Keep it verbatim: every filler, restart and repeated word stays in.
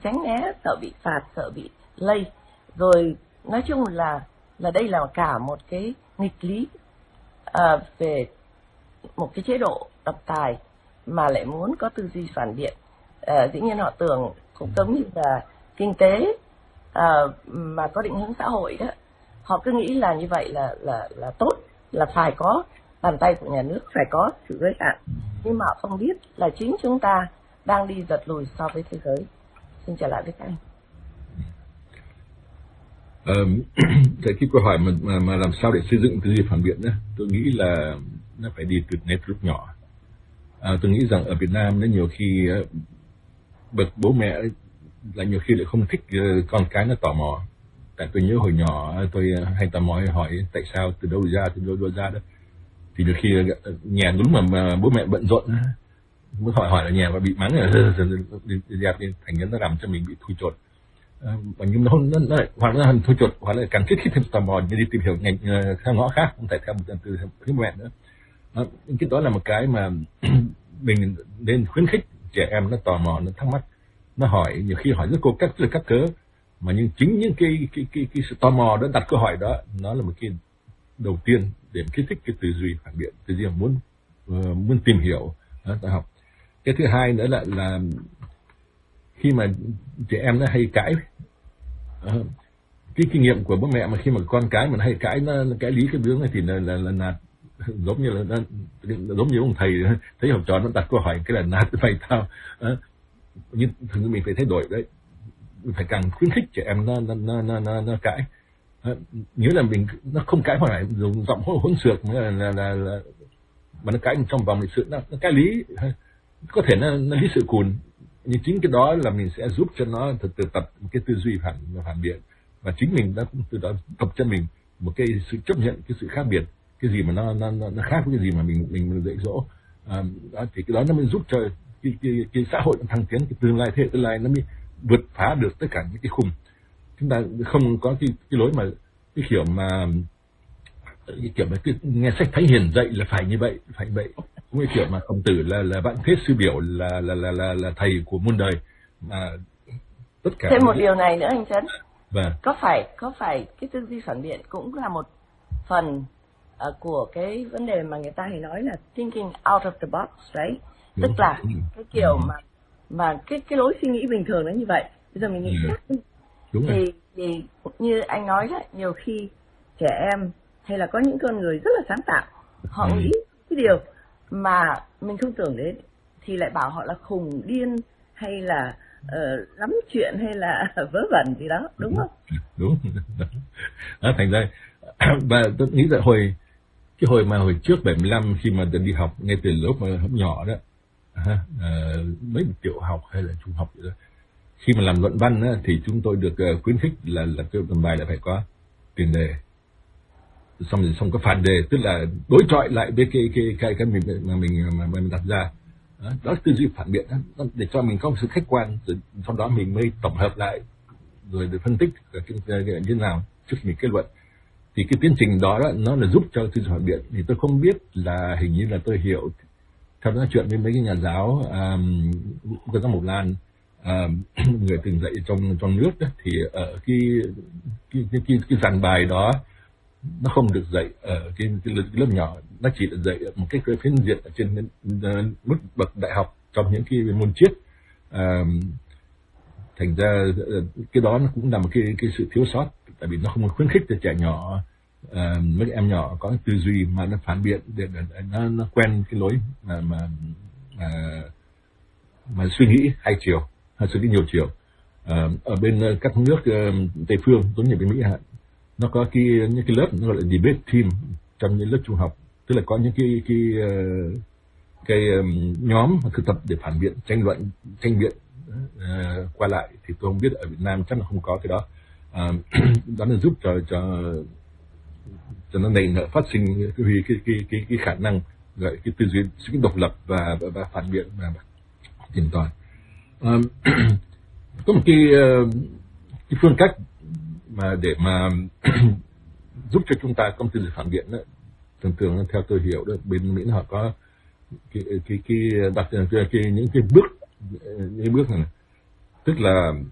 tránh né, sợ bị phạt, sợ bị lây. Rồi nói chung là là đây là cả một cái nghịch lý à, về một cái chế độ độc tài mà lại muốn có tư duy phản biện. À, dĩ nhiên họ tưởng cũng giống như là kinh tế à, mà có định hướng xã hội đó, họ cứ nghĩ là như vậy là là là tốt, là phải có bàn tay của nhà nước, phải có sự giới hạn, nhưng mà họ không biết là chính chúng ta đang đi giật lùi so với thế giới. Xin trở lại với các anh. Ờ, cái câu hỏi mà, mà mà làm sao để xây dựng tư duy phản biện đó, tôi nghĩ là nó phải đi từ ngay từ lúc nhỏ. À, tôi nghĩ rằng ở Việt Nam nó nhiều khi bậc bố mẹ là nhiều khi lại không thích con cái nó tò mò. Tại tôi nhớ hồi nhỏ tôi hay tò mò hỏi tại sao, từ đâu ra, từ đâu, đâu ra đó. Thì nhiều khi nhà đúng mà, mà bố mẹ bận rộn muốn hỏi hỏi là nhà và bị mắng rồi dẹp đi, thành ra nó làm cho mình bị thui chột. À, và nhưng nó, nó, nó hoặc là thui chột hoặc là càng kích thích thêm tò mò như đi tìm hiểu ngành theo ngõ khác, không thể theo một từ phía mẹ nữa. Đó, cái đó là một cái mà mình nên khuyến khích trẻ em nó tò mò, nó thắc mắc, nó hỏi, nhiều khi hỏi rất cô cách rất các cớ, mà nhưng chính những cái cái cái cái sự tò mò đó, đặt câu hỏi đó, nó là một cái đầu tiên để kích thích cái tư duy phản biện, tư duy muốn uh, muốn tìm hiểu đó, ta học. Cái thứ hai nữa là là khi mà trẻ em nó hay cãi, uh, cái kinh nghiệm của bố mẹ mà khi mà con cái mà nó hay cãi, nó, nó cãi lý cái vướng này thì là là, là nạt, giống như là nó, giống như ông thầy thấy học trò nó đặt câu hỏi cái là nạt mày tao. Uh, nhưng thường mình phải thay đổi đấy, mình phải càng khuyến khích trẻ em nó nó nó nó, nó cãi. Uh, nhớ là mình nó không cãi, hoặc là dùng giọng hỗn hỗn xược là, là, là, là mà nó cãi trong vòng lịch sự, nó, nó cãi lý, có thể nó, nó lý sự cùn, nhưng chính cái đó là mình sẽ giúp cho nó từ từ tập cái tư duy phản phản biện, và chính mình đã từ đó tập cho mình một cái sự chấp nhận cái sự khác biệt, cái gì mà nó nó nó khác với cái gì mà mình mình dạy dỗ. À, đó, thì cái đó nó mới giúp cho cái cái, cái xã hội nó thăng tiến, cái tương lai thế hệ tương lai nó mới vượt phá được tất cả những cái khung. Chúng ta không có cái cái lối mà cái kiểu mà cái kiểu mà cái, nghe sách thánh hiền dạy là phải như vậy, phải vậy. Cũng cái kiểu mà Khổng Tử là là vạn thế sư biểu, là là là là, là thầy của muôn đời, mà tất cả. Thêm một điều này nữa anh Trấn. Vâng. Có phải có phải cái tư duy phản biện cũng là một phần uh, của cái vấn đề mà người ta hay nói là thinking out of the box, đấy. Tức là cái kiểu mà mà cái cái lối suy nghĩ bình thường nó như vậy, bây giờ mình nghĩ khác đi. Đúng thì thì như anh nói đó, nhiều khi trẻ em hay là có những con người rất là sáng tạo, họ ừ. nghĩ cái điều mà mình không tưởng đến thì lại bảo họ là khùng điên hay là uh, lắm chuyện hay là vớ vẩn gì đó, đúng không? Đúng. Đó, thành ra và tôi nghĩ là hồi cái hồi mà hồi trước bảy mươi lăm khi mà đi học ngay từ lớp mà học nhỏ đó, à, mấy tiểu học hay là trung học vậy đó, khi mà làm luận văn á, thì chúng tôi được uh, khuyến khích là là cái phần bài là phải có tiền đề, xong rồi xong có phản đề, tức là đối chọi lại với cái cái cái cái mình mà mình mà mình đặt ra. Đó, đó là tư duy phản biện đó, để cho mình có một sự khách quan, rồi sau đó mình mới tổng hợp lại rồi được phân tích như thế nào trước khi mình kết luận. Thì cái tiến trình đó, đó nó là giúp cho tư duy phản biện. Thì tôi không biết là hình như là tôi hiểu theo nói chuyện với mấy cái nhà giáo, um, cô giáo Mộc Lan, um, người từng dạy trong trong nước đó, thì ở cái cái cái cái, cái dàn bài đó nó không được dạy ở cái, cái, cái lớp nhỏ, nó chỉ là dạy một cái phiến diện ở trên mức bậc đại học trong những cái môn triết. À, thành ra cái đó nó cũng là một cái cái sự thiếu sót, tại vì nó không khuyến khích cho trẻ nhỏ, à, mấy em nhỏ có tư duy mà nó phản biện, để, để, để nó, nó quen cái lối mà mà mà, mà suy nghĩ hai chiều hay suy nghĩ nhiều chiều. À, ở bên các nước uh, Tây phương giống như bên Mỹ hạn, nó có cái những cái lớp nó gọi là debate team trong những lớp trung học, tức là có những cái cái uh, cái um, nhóm thực tập để phản biện, tranh luận, tranh biện uh, qua lại. Thì tôi không biết ở Việt Nam chắc là không có cái đó. Uh, đó là giúp cho cho cho nó nảy nở phát sinh cái cái cái cái, cái khả năng gọi cái tư duy, cái độc lập và và, và phản biện và tìm tòi. Uh, có một cái uh, cái phương cách mà để mà giúp cho chúng ta công tư duy phản biện đó, thường thường theo tôi hiểu đó, bên Mỹ họ có cái cái cái đặt cái, cái những cái bước những bước này, tức là